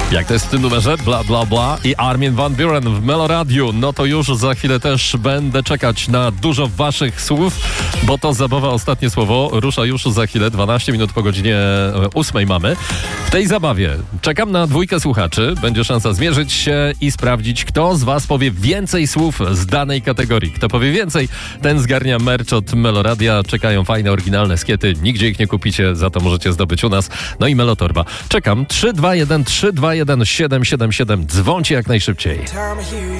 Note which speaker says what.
Speaker 1: Jak to jest w tym numerze? Bla, bla, bla i Armin van Buuren w Meloradiu. No to już za chwilę też będę czekać na dużo waszych słów, bo to zabawa Ostatnie Słowo rusza już za chwilę, 12 minut po godzinie 8 mamy. W tej zabawie czekam na dwójkę słuchaczy. Będzie szansa zmierzyć się i sprawdzić, kto z was powie więcej słów z danej kategorii. Kto powie więcej, ten zgarnia merch od Meloradia. Czekają fajne, oryginalne skiety. Nigdzie ich nie kupicie, za to możecie zdobyć u nas. No i Melotorba. Czekam. 321 321 777. Dzwońcie jak najszybciej.